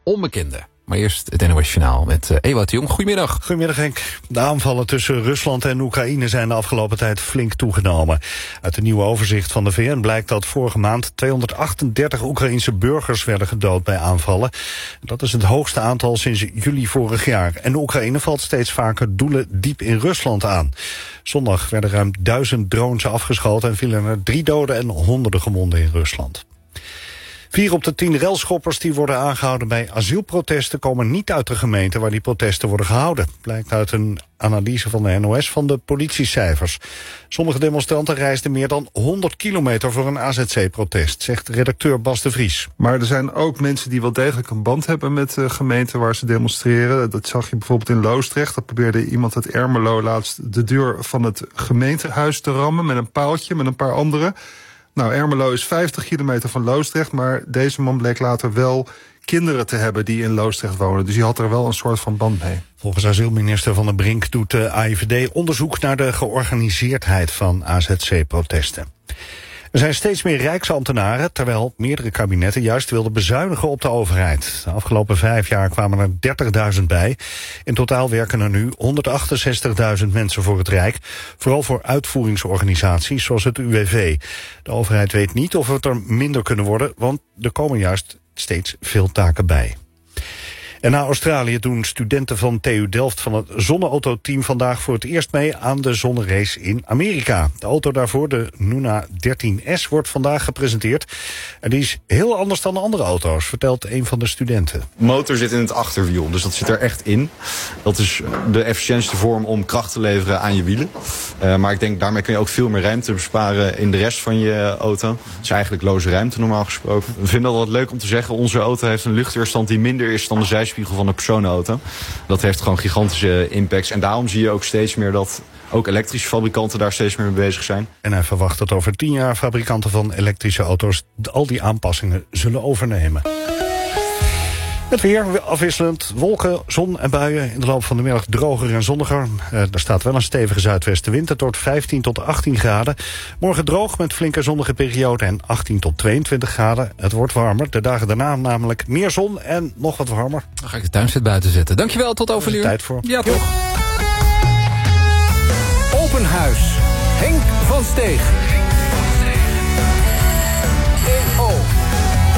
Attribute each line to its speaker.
Speaker 1: onbekende. Maar eerst het NOS Journaal met Ewout de Jong. Goedemiddag.
Speaker 2: Goedemiddag Henk. De aanvallen tussen Rusland en Oekraïne zijn de afgelopen tijd flink toegenomen. Uit een nieuw overzicht van de VN blijkt dat vorige maand 238 Oekraïense burgers werden gedood bij aanvallen. Dat is het hoogste aantal sinds juli vorig jaar. En Oekraïne valt steeds vaker doelen diep in Rusland aan. Zondag werden ruim 1000 drones afgeschoten en vielen er 3 doden en honderden gewonden in Rusland. 4 op de 10 relschoppers die worden aangehouden bij asielprotesten komen niet uit de gemeente waar die protesten worden gehouden. Blijkt uit een analyse van de NOS van de politiecijfers. Sommige demonstranten reisden meer dan 100 kilometer voor een AZC-protest, zegt redacteur Bas de Vries.
Speaker 3: Maar er zijn ook mensen die wel degelijk een band hebben met de gemeente waar ze demonstreren. Dat zag je bijvoorbeeld in Loosdrecht. Dat probeerde iemand uit Ermelo laatst de deur van het gemeentehuis te rammen met een paaltje, met een paar anderen. Nou, Ermelo is 50 kilometer van Loosdrecht, maar deze man bleek later wel kinderen te hebben die in Loosdrecht wonen. Dus die had er wel een soort van band mee.
Speaker 2: Volgens asielminister Van der Brink doet de AIVD onderzoek naar de georganiseerdheid van AZC-protesten. Er zijn steeds meer rijksambtenaren, terwijl meerdere kabinetten juist wilden bezuinigen op de overheid. De afgelopen 5 jaar kwamen er 30.000 bij. In totaal werken er nu 168.000 mensen voor het Rijk, vooral voor uitvoeringsorganisaties zoals het UWV. De overheid weet niet of het er minder kunnen worden, want er komen juist steeds veel taken bij. En na Australië doen studenten van TU Delft van het zonneautoteam vandaag voor het eerst mee aan de zonnerace in Amerika. De auto daarvoor, de Nuna 13S, wordt vandaag gepresenteerd. En die is heel anders dan de andere auto's, vertelt een van de studenten.
Speaker 4: De motor zit in het achterwiel, dus dat zit er echt in. Dat is de efficiëntste vorm om kracht te leveren aan je wielen. Maar ik denk, daarmee kun je ook veel meer ruimte besparen in de rest van je auto. Het is eigenlijk loze ruimte normaal gesproken. We vinden dat wel leuk om te zeggen, onze auto heeft een luchtweerstand die minder is dan de zijspiegel van een personenauto. Dat heeft gewoon gigantische impacts. En daarom zie je ook steeds meer dat ook elektrische fabrikanten daar steeds meer mee bezig zijn.
Speaker 2: En hij verwacht dat over 10 jaar fabrikanten van elektrische auto's al die aanpassingen zullen overnemen. Het weer afwisselend, wolken, zon en buien. In de loop van de middag droger en zonniger. Er staat wel een stevige zuidwestenwind. Het wordt 15 tot 18 graden. Morgen droog met flinke zonnige periode en 18 tot 22 graden. Het wordt warmer. De dagen daarna namelijk meer zon en nog wat warmer.
Speaker 1: Dan ga ik de tuinset buiten zetten. Dankjewel, tot over een uur.
Speaker 2: Tijd voor.
Speaker 1: Ja, toch. Open Huis. Henk van Steeg.